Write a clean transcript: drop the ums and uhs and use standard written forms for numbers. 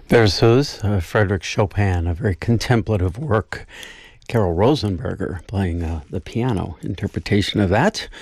Versus Frederick Chopin, a very contemplative work. Carol Rosenberger playing the piano interpretation of that.